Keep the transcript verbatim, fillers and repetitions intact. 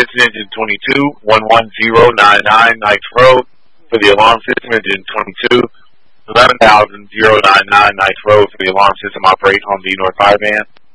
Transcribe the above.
system engine twenty-two, one one zero nine nine Knights Road. For the alarm system engine twenty-two, eleven thousand nine nine Knights Road. For the alarm system operate on the North High Band.